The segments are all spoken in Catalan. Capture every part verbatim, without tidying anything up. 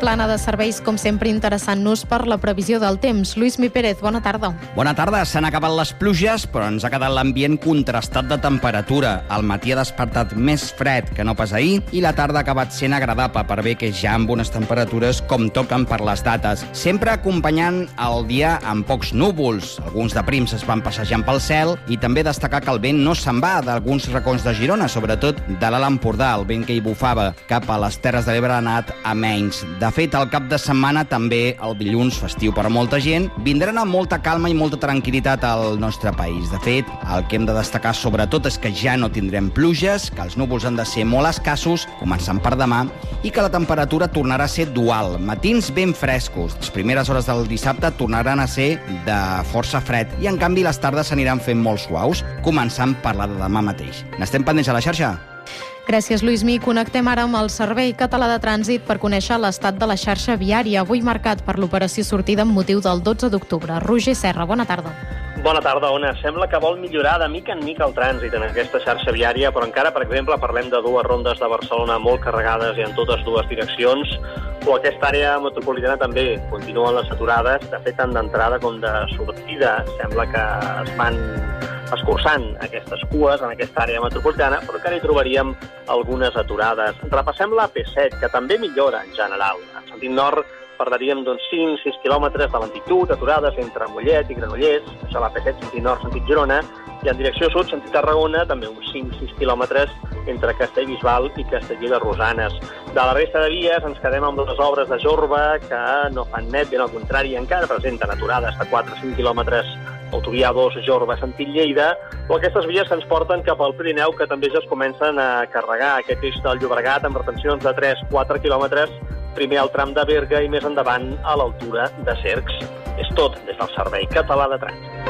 plana de serveis, com sempre, interessant-nos per la previsió del temps. Lluís Mi Pérez, bona tarda. Bona tarda. S'han acabat les pluges, però ens ha quedat l'ambient contrastat de temperatura. El matí ha despertat més fred que no pas ahir i la tarda ha acabat sent agradable per bé que ja amb unes temperatures com toquen per les dates. Sempre acompanyant el dia amb pocs núvols. Alguns de prims es van passejant pel cel i també destacar que el vent no se'n va d'alguns racons de Girona, sobretot de l'Alt Empordà, el vent que hi bufava cap a les Terres de l'Ebre ha anat a menys. De fet, el cap de setmana també, el dilluns, festiu per a molta gent, vindran amb molta calma i molta tranquil·litat al nostre país. De fet, el que hem de destacar sobretot és que ja no tindrem pluges, que els núvols han de ser molt escassos, començant per demà, i que la temperatura tornarà a ser dual. Matins ben frescos. Les primeres hores del dissabte tornaran a ser de força fred i, en canvi, les tardes s'aniran fent molt suaus, començant per la de demà mateix. N'estem pendents a la xarxa? Gràcies, Lluís Mi. Connectem ara amb el Servei Català de Trànsit per conèixer l'estat de la xarxa viària, avui marcat per l'operació sortida amb motiu del dotze d'octubre. Roger Serra, bona tarda. Bona tarda, Ona. Sembla que vol millorar de mica en mica el trànsit en aquesta xarxa viària, però encara, per exemple, parlem de dues rondes de Barcelona molt carregades i en totes dues direccions, o aquesta àrea metropolitana també continuen les aturades, de fet, tant d'entrada com de sortida. Sembla que es van escurçant aquestes cues en aquesta àrea metropolitana, però encara hi trobaríem algunes aturades. Repassem la A P set, que també millora en general. En sentit nord perderíem d'uns cinc a sis quilòmetres de lentitud, aturades entre Mollet i Granollers, això la A P set, sentit nord, sentit Girona, i en direcció sud, sentit Tarragona, també uns cinc a sis quilòmetres entre Castellbisbal i Castellví de Rosanes. De la resta de vies ens quedem amb les obres de Jorba, que no fan net, ben al contrari, encara presenten aturades de quatre a cinc quilòmetres, autovia dos, Jorba, sentit Lleida, o aquestes vies que ens porten cap al Pirineu, que també ja es comencen a carregar. Aquest eix del Llobregat amb retencions de tres a quatre quilòmetres, primer al tram de Berga i més endavant a l'altura de Cercs. És tot des del Servei Català de Trànsit.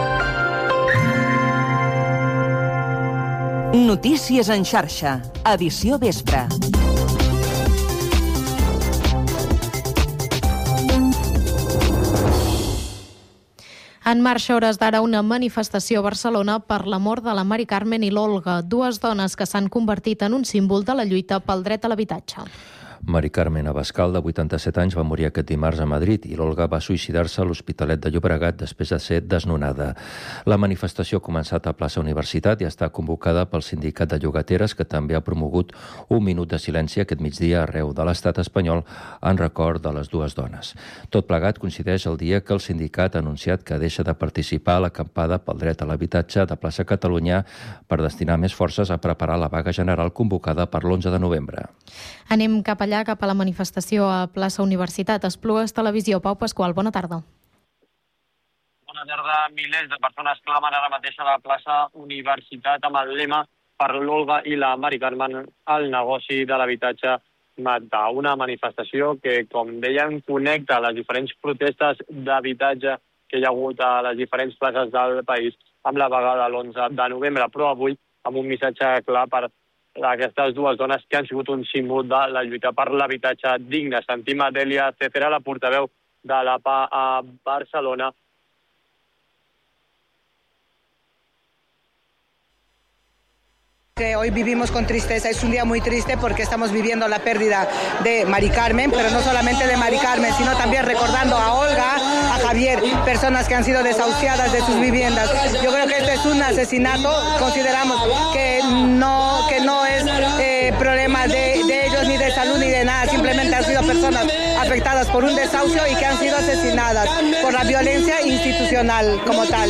Notícies en xarxa, edició vespre. En marxa a hores d'ara una manifestació a Barcelona per la mort de la Mari Carmen i l'Olga, dues dones que s'han convertit en un símbol de la lluita pel dret a l'habitatge. Mari Carmen Abascal, de vuitanta-set anys, va morir aquest dimarts a Madrid i l'Olga va suïcidar-se a l'Hospitalet de Llobregat després de ser desnonada. La manifestació ha començat a plaça Universitat i està convocada pel Sindicat de Llogateres, que també ha promogut un minut de silenci aquest migdia arreu de l'estat espanyol en record de les dues dones. Tot plegat coincideix el dia que el sindicat ha anunciat que deixa de participar a l'acampada pel dret a l'habitatge de plaça Catalunya per destinar més forces a preparar la vaga general convocada per l'onze de novembre. Anem cap allà, cap a la manifestació a plaça Universitat. Esplugues Televisió. Pau Pasqual, bona tarda. Bona tarda. Milers de persones clamen ara mateix a la plaça Universitat amb el lema per l'Olga i la Mari Carmen al negoci de l'habitatge mata. Una manifestació que, com dèiem, connecta les diferents protestes d'habitatge que hi ha hagut a les diferents places del país amb la vaga de l'onze de novembre, però avui amb un missatge clar per aquestes dues dones que han sigut un símbol de la lluita per l'habitatge digne. Sentim a Dèlia Cefera, la portaveu de l'A P A a Barcelona. Que hoy vivimos con tristeza, es un día muy triste porque estamos viviendo la pérdida de Mari Carmen, pero no solamente de Mari Carmen, sino también recordando a Olga, a Javier, personas que han sido desahuciadas de sus viviendas. Yo creo que este es un asesinato, consideramos que no, que no es eh, problema de, de ellos ni de salud ni de nada, simplemente han sido personas afectadas por un desahucio y que han sido asesinadas por la violencia institucional como tal.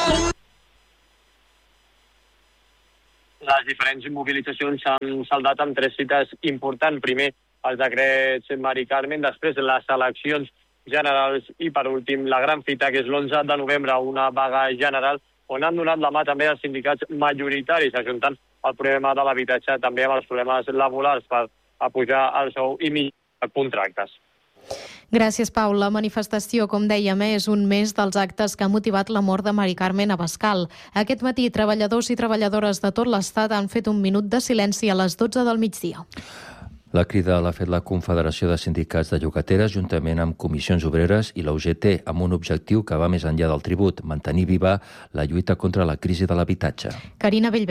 Les diferents mobilitzacions s'han saldat amb tres cites importants. Primer, els decrets Mari Carmen, després les eleccions generals i, per últim, la gran fita, que és l'onze de novembre, una vaga general on han donat la mà també als sindicats majoritaris, ajuntant el problema de l'habitatge també amb els problemes laborals per apujar el sou i millorar contractes. Gràcies, Pau. La manifestació, com dèiem, és un més dels actes que ha motivat la mort de Mari Carmen Abascal. Aquest matí, treballadors i treballadores de tot l'estat han fet un minut de silenci a les dotze del migdia. La crida l'ha fet la Confederació de Sindicats de Llogateres juntament amb Comissions Obreres i la U G T, amb un objectiu que va més enllà del tribut, mantenir viva la lluita contra la crisi de l'habitatge. Carina Bellver.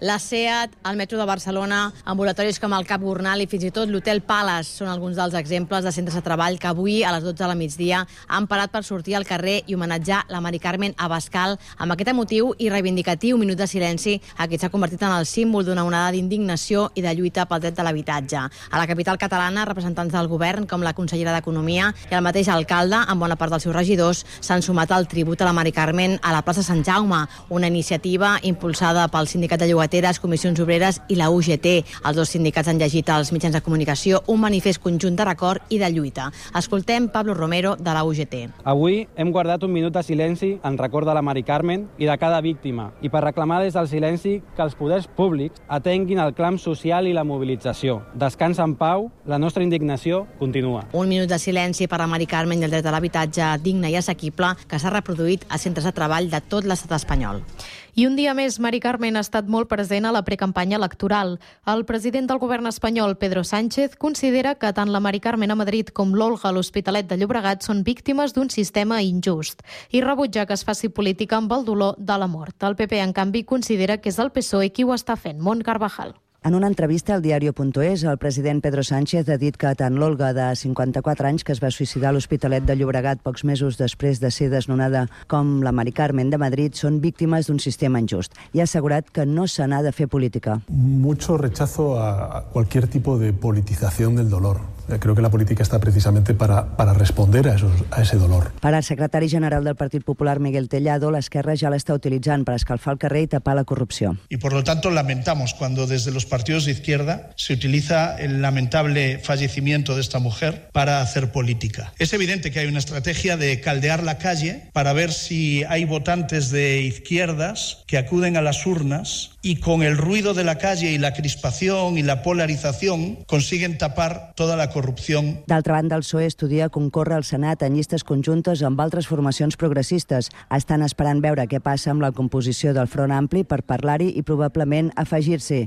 la SEAT, el metro de Barcelona, ambulatoris com el Cap Gornal i fins i tot l'Hotel Palace són alguns dels exemples de centres de treball que avui a les dotze de la migdia han parat per sortir al carrer i homenatjar la Mari Carmen Abascal amb aquest emotiu i reivindicatiu minut de silenci que s'ha convertit en el símbol d'una onada d'indignació i de lluita pel dret de l'habitatge. A la capital catalana, representants del govern com la consellera d'Economia i el mateix alcalde, amb bona part dels seus regidors, s'han sumat al tribut a la Mari Carmen a la plaça Sant Jaume, una iniciativa impulsada pel Sindicat de Llogateres, Comissions Obreres i la U G T. Els dos sindicats han llegit als mitjans de comunicació un manifest conjunt de record i de lluita. Escoltem Pablo Romero, de la U G T. Avui hem guardat un minut de silenci en record de la Mari Carmen i de cada víctima, i per reclamar des del silenci que els poders públics atenguin el clam social i la mobilització. Descansa en pau, la nostra indignació continua. Un minut de silenci per a Mari Carmen i el dret a l'habitatge digne i assequible que s'ha reproduït a centres de treball de tot l'estat espanyol. I un dia més, Mari Carmen ha estat molt present a la precampanya electoral. El president del govern espanyol, Pedro Sánchez, considera que tant la Mari Carmen a Madrid com l'Olga a l'Hospitalet de Llobregat són víctimes d'un sistema injust i rebutja que es faci política amb el dolor de la mort. El P P, en canvi, considera que és el P S O E qui ho està fent. Mont Carvajal. En una entrevista al diario punto es, el president Pedro Sánchez ha dit que tant l'Olga, de cinquanta-quatre anys, que es va suïcidar a l'Hospitalet de Llobregat pocs mesos després de ser desnonada, com la Mari Carmen de Madrid, són víctimes d'un sistema injust. I ha assegurat que no se n'ha de fer política. Mucho rechazo a cualquier tipo de politización del dolor. Creo que la política está precisamente para, para responder a, esos, a ese dolor. Para el secretari general del Partit Popular, Miguel Tellado, l'esquerra ja l'està utilitzant per escalfar el carrer i tapar la corrupció. Y por lo tanto lamentamos cuando desde los partidos de izquierda se utiliza el lamentable fallecimiento de esta mujer para hacer política. Es evidente que hay una estrategia de caldear la calle para ver si hay votantes de izquierdas que acuden a las urnas y con el ruido de la calle y la crispación y la polarización consiguen tapar toda la corrupció. D'altra banda, el P S O E estudia concórrer al Senat en llistes conjuntes amb altres formacions progressistes. Estan esperant veure què passa amb la composició del Front Ampli per parlar-hi i probablement afegir-s'hi.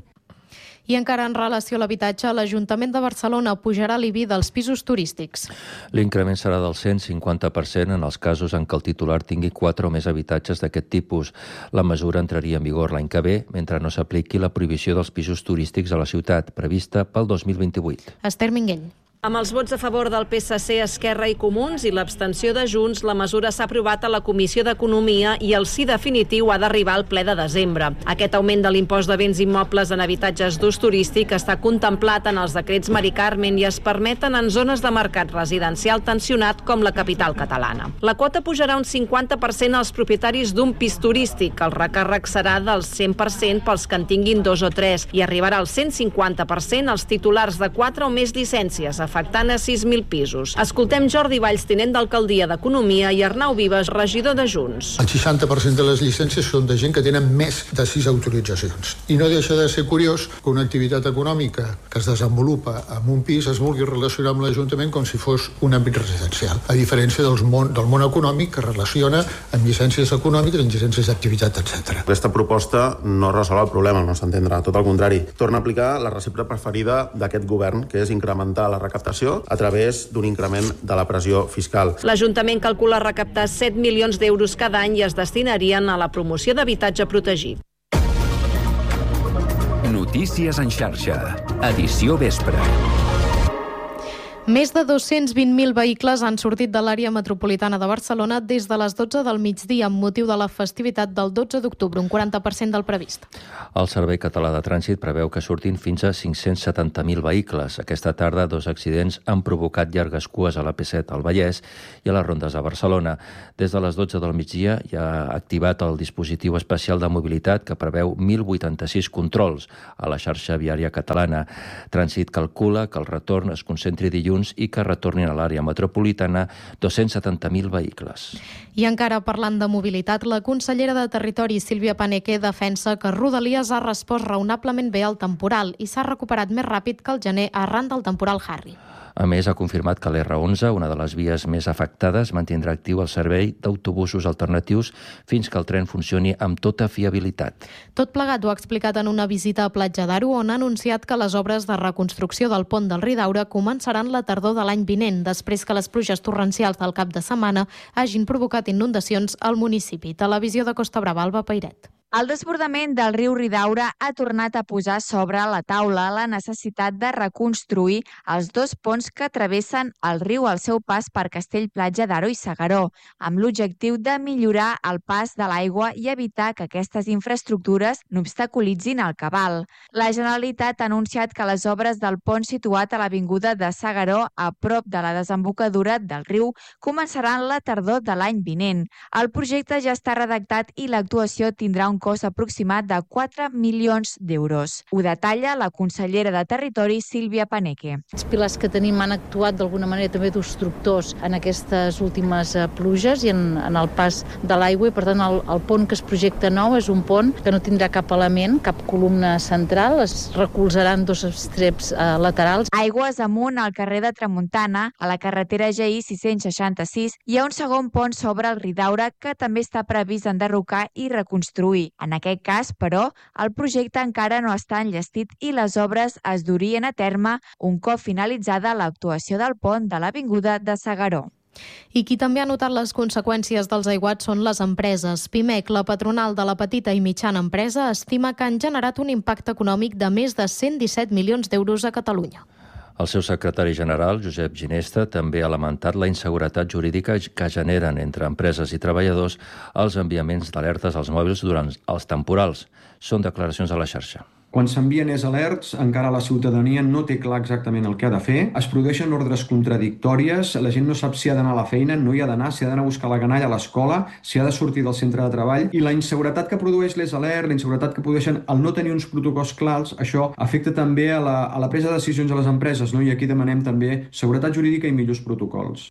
I encara en relació a l'habitatge, l'Ajuntament de Barcelona pujarà l'I B I dels pisos turístics. L'increment serà del cent cinquanta per cent en els casos en què el titular tingui quatre o més habitatges d'aquest tipus. La mesura entraria en vigor l'any que ve, mentre no s'apliqui la prohibició dels pisos turístics a la ciutat, prevista pel dos mil vint-i-vuit. Esther Minguell. Amb els vots a favor del P S C, Esquerra i Comuns i l'abstenció de Junts, la mesura s'ha aprovat a la Comissió d'Economia i el sí definitiu ha d'arribar al ple de desembre. Aquest augment de l'impost de béns immobles en habitatges d'ús turístic està contemplat en els decrets Mari Carmen i es permeten en zones de mercat residencial tensionat com la capital catalana. La quota pujarà un cinquanta per cent als propietaris d'un pis turístic. El recàrrec serà del cent per cent pels que en tinguin dos o tres i arribarà al cent cinquanta per cent als titulars de quatre o més llicències, afectant a sis mil pisos. Escoltem Jordi Valls, tinent d'Alcaldia d'Economia, i Arnau Vives, regidor de Junts. El seixanta per cent de les llicències són de gent que tenen més de sis autoritzacions. I no deixa de ser curiós que una activitat econòmica que es desenvolupa en un pis es vulgui relacionar amb l'Ajuntament com si fos un àmbit residencial, a diferència dels món, del món econòmic que relaciona amb llicències econòmiques, amb llicències d'activitat, etcètera. Aquesta proposta no resol el problema, al nostre entendre, tot el contrari. Torna a aplicar la recepta preferida d'aquest govern, que és incrementar la recaptació a través d'un increment de la pressió fiscal. L'Ajuntament calcula recaptar set milions d'euros cada any i es destinarien a la promoció d'habitatge protegit. Notícies en xarxa. Edició vespre. Més de dos-cents vint mil vehicles han sortit de l'àrea metropolitana de Barcelona des de les dotze del migdia amb motiu de la festivitat del dotze d'octubre, un quaranta per cent del previst. El Servei Català de Trànsit preveu que surtin fins a cinc-cents setanta mil vehicles. Aquesta tarda, dos accidents han provocat llargues cues a l'A P set al Vallès i a les rondes de Barcelona. Des de les dotze del migdia hi ha activat el dispositiu especial de mobilitat que preveu mil vuitanta-sis controls a la xarxa viària catalana. Trànsit calcula que el retorn es concentri dilluns i que retornin a l'àrea metropolitana dos-cents setanta mil vehicles. I encara parlant de mobilitat, la consellera de Territori, Sílvia Paneque, defensa que Rodalies ha respost raonablement bé al temporal i s'ha recuperat més ràpid que el gener arran del temporal Harry. A més, ha confirmat que l'R onze, una de les vies més afectades, mantindrà actiu el servei d'autobusos alternatius fins que el tren funcioni amb tota fiabilitat. Tot plegat ho ha explicat en una visita a Platja d'Aro, on ha anunciat que les obres de reconstrucció del pont del Ridaura començaran la tardor de l'any vinent, després que les pluges torrencials del cap de setmana hagin provocat inundacions al municipi. Televisió de Costa Brava, Alba Pairet. El desbordament del riu Ridaura ha tornat a posar sobre la taula la necessitat de reconstruir els dos ponts que travessen el riu al seu pas per Castell-Platja d'Aro i S'Agaró, amb l'objectiu de millorar el pas de l'aigua i evitar que aquestes infraestructures n'obstaculitzin el cabal. La Generalitat ha anunciat que les obres del pont situat a l'avinguda de S'Agaró, a prop de la desembocadura del riu, començaran la tardor de l'any vinent. El projecte ja està redactat i l'actuació tindrà un cost aproximat de quatre milions d'euros. Ho detalla la consellera de Territori, Sílvia Paneque. Els pilars que tenim han actuat d'alguna manera també d'obstructors en aquestes últimes pluges i en, en el pas de l'aigua, i per tant el, el pont que es projecta nou és un pont que no tindrà cap element, cap columna central, es recolzaran dos estreps eh, laterals. Aigües amunt al carrer de Tramuntana, a la carretera G I sis-cents seixanta-sis, hi ha un segon pont sobre el Ridaura que també està previst enderrocar i reconstruir. En aquest cas, però, el projecte encara no està enllestit i les obres es durien a terme un cop finalitzada l'actuació del pont de l'avinguda de S'Agaró. I qui també ha notat les conseqüències dels aiguats són les empreses. Pimec, la patronal de la petita i mitjana empresa, estima que han generat un impacte econòmic de més de cent disset milions d'euros a Catalunya. El seu secretari general, Josep Ginesta, també ha lamentat la inseguretat jurídica que generen entre empreses i treballadors els enviaments d'alertes als mòbils durant els temporals. Són declaracions a la xarxa. Quan s'envien els alerts, encara la ciutadania no té clar exactament el que ha de fer, es produeixen ordres contradictòries, la gent no sap si ha d'anar a la feina, no hi ha d'anar, si ha d'anar a buscar la canalla a l'escola, si ha de sortir del centre de treball, i la inseguretat que produeix les alerts, la inseguretat que produeixen el no tenir uns protocols clars, això afecta també a la, a la presa de decisions a les empreses, no? I aquí demanem també seguretat jurídica i millors protocols.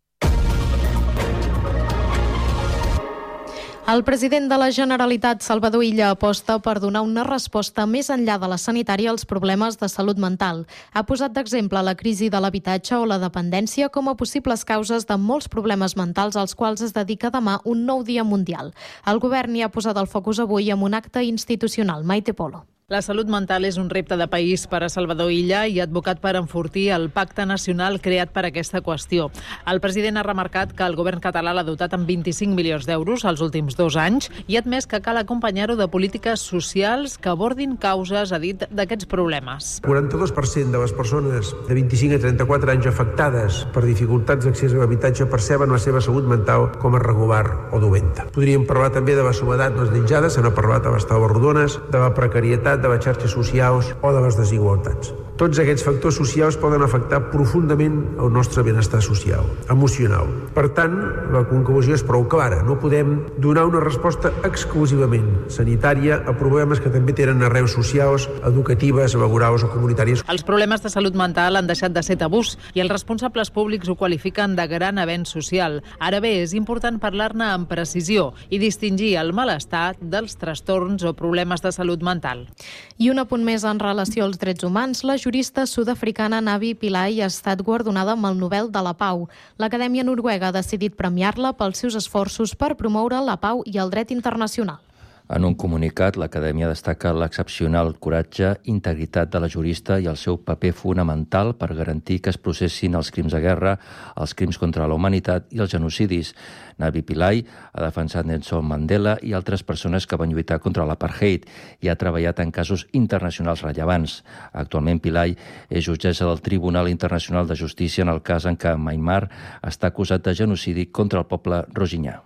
El president de la Generalitat, Salvador Illa, aposta per donar una resposta més enllà de la sanitària als problemes de salut mental. Ha posat d'exemple la crisi de l'habitatge o la dependència com a possibles causes de molts problemes mentals als quals es dedica demà un nou dia mundial. El govern hi ha posat el focus avui amb un acte institucional. Maite Polo. La salut mental és un repte de país per a Salvador Illa i ha advocat per enfortir el pacte nacional creat per aquesta qüestió. El president ha remarcat que el govern català l'ha dotat amb vint-i-cinc milions d'euros els últims dos anys i ha admès que cal acompanyar-ho de polítiques socials que abordin causes, ha dit, d'aquests problemes. quaranta-dos per cent de les persones de vint-i-cinc a trenta-quatre anys afectades per dificultats d'accés a l'habitatge perceben la seva salut mental com a regular o dolenta. Podríem parlar també de la soledat desitjada, se n'ha parlat a les taules rodones, de la precarietat, de les xarxes socials o de les desigualtats. Tots aquests factors socials poden afectar profundament el nostre benestar social, emocional. Per tant, la conclusió és prou clara. No podem donar una resposta exclusivament sanitària a problemes que també tenen arrels socials, educatives, laborals o comunitàries. Els problemes de salut mental han deixat de ser tabús i els responsables públics ho qualifiquen de gran avenç social. Ara bé, és important parlar-ne amb precisió i distingir el malestar dels trastorns o problemes de salut mental. I un apunt més en relació als drets humans, la jurista sud-africana Navi Pillay ha estat guardonada amb el Nobel de la Pau. L'Acadèmia Noruega ha decidit premiar-la pels seus esforços per promoure la pau i el dret internacional. En un comunicat, l'Acadèmia destaca l'excepcional coratge, integritat de la jurista i el seu paper fonamental per garantir que es processin els crims de guerra, els crims contra la humanitat i els genocidis. Navi Pillay ha defensat Nelson Mandela i altres persones que van lluitar contra l'apartheid i ha treballat en casos internacionals rellevants. Actualment, Pillay és jutgessa del Tribunal Internacional de Justícia en el cas en què Myanmar està acusat de genocidi contra el poble rohingya.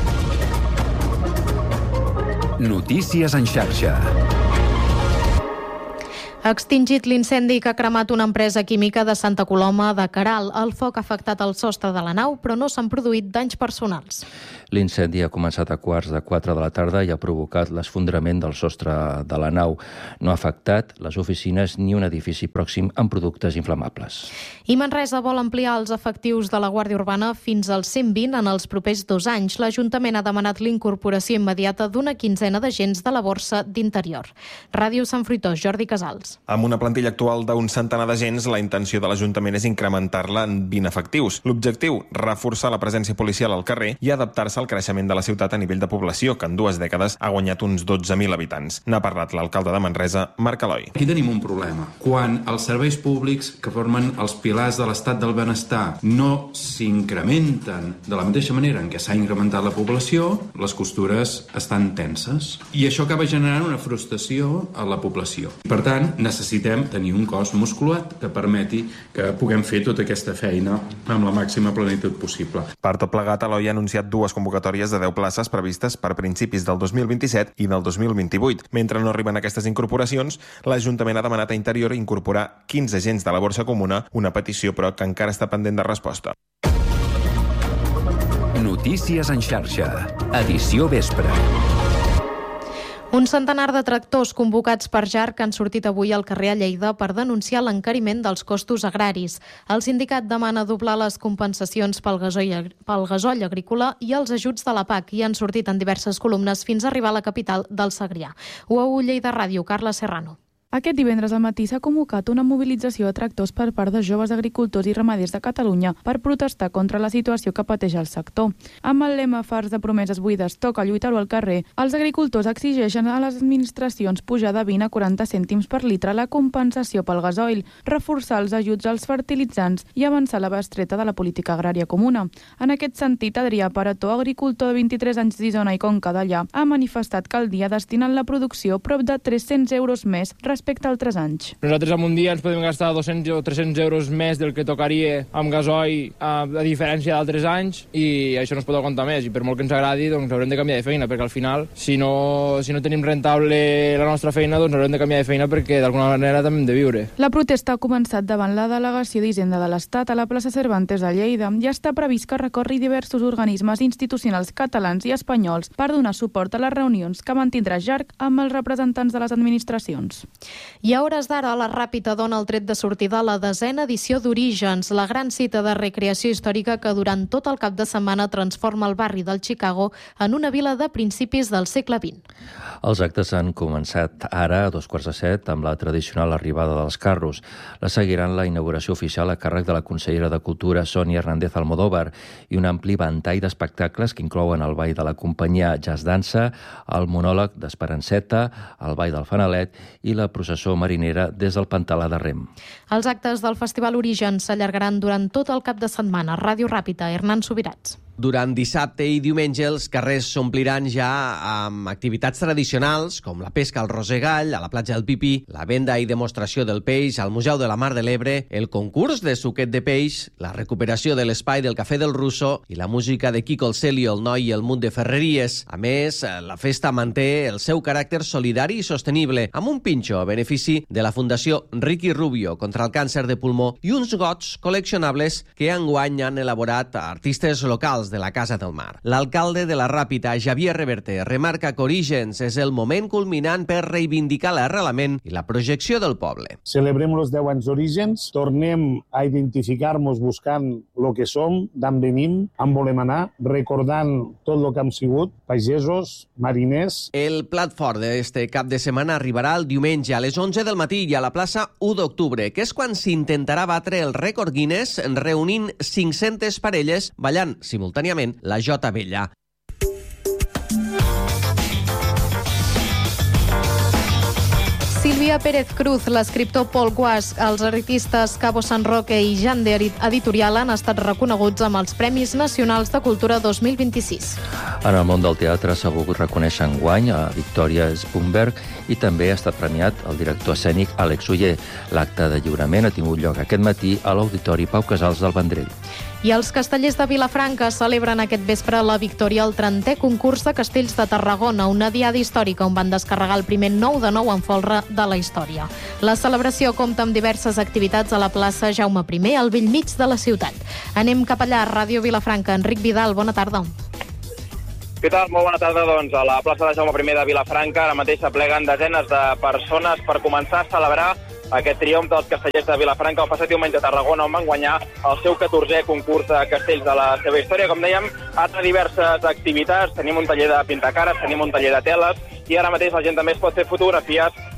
Notícies en xarxa. Ha extingit l'incendi que ha cremat una empresa química de Santa Coloma de Queralt. El foc ha afectat el sostre de la nau, però no s'han produït danys personals. L'incendi ha començat a quarts de quatre de la tarda i ha provocat l'esfondrament del sostre de la nau. No ha afectat les oficines ni un edifici pròxim amb productes inflamables. I Manresa vol ampliar els efectius de la Guàrdia Urbana fins als cent vint en els propers dos anys. L'Ajuntament ha demanat l'incorporació immediata d'una quinzena d'agents de la Borsa d'Interior. Ràdio Sant Fruitós, Jordi Casals. professionals. Amb una plantilla actual d'un centenar d'agents, la intenció de l'Ajuntament és incrementar-la en vint efectius. L'objectiu, reforçar la presència policial al carrer i adaptar-se al creixement de la ciutat a nivell de població, que en dues dècades ha guanyat uns dotze mil habitants. N'ha parlat l'alcalde de Manresa, Marc Eloi. Aquí tenim un problema. Quan els serveis públics que formen els pilars de l'estat del benestar no s'incrementen de la mateixa manera en què s'ha incrementat la població, les costures estan tenses. I això acaba generant una frustració a la població. Per tant, necessitem tenir un cos musculat que permeti que puguem fer tota aquesta feina amb la màxima plenitud possible. Per tot plegat, Eloi ha anunciat dues convocatòries de deu places previstes per principis del dos mil vint-i-set i del dos mil vint-i-vuit. Mentre no arriben aquestes incorporacions, l'Ajuntament ha demanat a Interior incorporar quinze agents de la borsa comuna, una petició però que encara està pendent de resposta. Notícies en xarxa. Edició vespre. Un centenar de tractors convocats per Jarc han sortit avui al carrer a Lleida per denunciar l'encariment dels costos agraris. El sindicat demana doblar les compensacions pel gasoil, pel gasoil agrícola i els ajuts de la P A C i han sortit en diverses columnes fins a arribar a la capital del Segrià. U A U Lleida Ràdio, Carla Serrano. Aquest divendres al matí s'ha convocat una mobilització de tractors per part de joves agricultors i ramaders de Catalunya per protestar contra la situació que pateix el sector. Amb el lema Fars de promeses buides, toca lluitar-ho al carrer, els agricultors exigeixen a les administracions pujar de vint a quaranta cèntims per litre la compensació pel gasoil, reforçar els ajuts als fertilitzants i avançar la bestreta de la política agrària comuna. En aquest sentit, Adrià Parató, agricultor de vint-i-tres anys d'Isona i Conca Dellà, ha manifestat que el dia destinen la producció prop de tres-cents euros més respecte a altres anys. Nosaltres en un dia ens podem gastar dos-cents o tres-cents euros més del que tocaria amb gasoil a, a diferència d'altres anys i això no es pot aguantar més i per molt que ens agradi doncs haurem de canviar de feina perquè al final si no, si no tenim rentable la nostra feina doncs haurem de canviar de feina perquè d'alguna manera també hem de viure. La protesta ha començat davant la delegació d'Hisenda de l'Estat a la plaça Cervantes de Lleida i està previst que recorri diversos organismes institucionals catalans i espanyols per donar suport a les reunions que mantindrà Jarc amb els representants de les administracions. I a hores d'ara, la Ràpita dona el tret de sortida a la desena edició d'Orígens, la gran cita de recreació històrica que durant tot el cap de setmana transforma el barri del Chicago en una vila de principis del segle vint. Els actes han començat ara a dos quarts de set amb la tradicional arribada dels carros. La seguiran la inauguració oficial a càrrec de la consellera de Cultura, Sònia Hernández Almodóvar, i un ampli ventall d'espectacles que inclouen el ball de la companyia Jazz Dansa, el monòleg d'Esperanceta, el ball del Fanalet i la processó marinera des del Pantalà de Rem. Els actes del Festival Origen s'allargaran durant tot el cap de setmana. Ràdio Ràpita, Hernán Subirats. Durant dissabte i diumenge els carrers s'ompliran ja amb activitats tradicionals com la pesca al Rosegall, a la platja del Pipí, la venda i demostració del peix al Museu de la Mar de l'Ebre, el concurs de suquet de peix, la recuperació de l'espai del Cafè del Russo i la música de Quico el Celio, el Noi i el Munt de Ferreries. A més, la festa manté el seu caràcter solidari i sostenible amb un pinxo a benefici de la Fundació Ricky Rubio contra el càncer de pulmó i uns gots col·leccionables que enguany han elaborat artistes locals de la Casa del Mar. L'alcalde de la Ràpita, Javier Reverte, remarca que Orígens és el moment culminant per reivindicar l'arrelament i la projecció del poble. Celebrem els deu anys d'Orígens, tornem a identificar-nos buscant el que som, d'on venim, on volem anar, recordant tot el que hem sigut, pagesos, mariners. El plat fort d'este cap de setmana arribarà el diumenge a les onze del matí i a la plaça u d'octubre, que és quan s'intentarà batre el rècord Guinness reunint cinc-centes parelles ballant simultàniament la Jota Vella. Sílvia Pérez Cruz, l'escriptor Paul Guasch, els artistes Cabo San Roque i Jan de Editorial han estat reconeguts amb els Premis Nacionals de Cultura dos mil vint-i-sis. En el món del teatre s'ha volgut reconèixer enguany a Victoria Spumberg i també ha estat premiat el director escènic Àlex Oller. L'acte de lliurament ha tingut lloc aquest matí a l'Auditori Pau Casals del Vendrell. I els castellers de Vilafranca celebren aquest vespre la victòria al trentè concurs de castells de Tarragona, una diada històrica on van descarregar el primer nou de nou en folre de la història. La celebració compta amb diverses activitats a la plaça Jaume primer, al bell mig de la ciutat. Anem cap allà, Ràdio Vilafranca. Enric Vidal, bona tarda. Què tal? Molt bona tarda. Doncs a la plaça de Jaume primer de Vilafranca ara mateix s'apleguen desenes de persones per començar a celebrar aquest triomf dels castellers de Vilafranca el passat diumenge a Tarragona, on van guanyar el seu catorzè concurs de castells de la seva història. Com dèiem, altres diverses activitats. Tenim un taller de pintacares, tenim un taller de teles i ara mateix la gent també es pot fer fotografies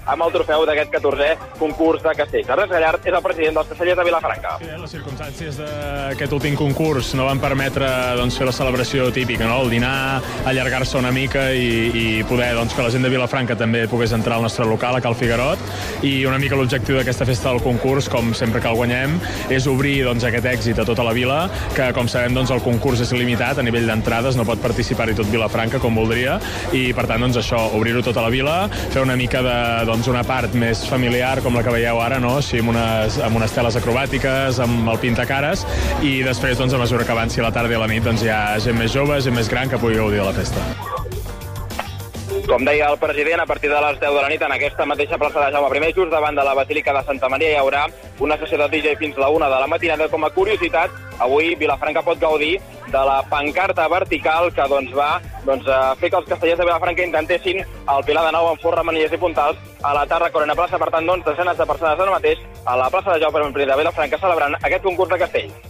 amb el trofeu d'aquest catorzè concurs de castells. Ernest Gallard és el president dels Castellers de Vilafranca. Les circumstàncies d'aquest últim concurs no van permetre doncs, fer la celebració típica, no? El dinar, allargar-se una mica i, i poder doncs, que la gent de Vilafranca també pogués entrar al nostre local, a Cal Figuerot, i una mica l'objectiu d'aquesta festa del concurs, com sempre que el guanyem, és obrir doncs, aquest èxit a tota la vila, que com sabem doncs, el concurs és limitat a nivell d'entrades, no pot participar-hi tot Vilafranca com voldria, i per tant doncs, això, obrir-ho tota la vila, fer una mica de, doncs, una part més familiar, com la que veieu ara, no? Així amb unes, amb unes teles acrobàtiques, amb el pintacares, i després, doncs, a mesura que avanci la tarda i la nit, doncs, hi ha gent més jove, gent més gran que pugui gaudir de la festa. Com deia el president, a partir de les deu de la nit, en aquesta mateixa plaça de Jaume primer, just davant de la Basílica de Santa Maria, hi haurà una sessió de D J fins la una de la matinada. Com a curiositat, avui Vilafranca pot gaudir de la pancarta vertical que doncs, va doncs, fer que els castellers de Vilafranca intentessin el Pilar de Nou amb forra, manilles i puntals a la Tarragona plaça. Per tant, doncs, desenes de persones ara mateix a la plaça de Jaume primer de Vilafranca celebrant aquest concurs de castells.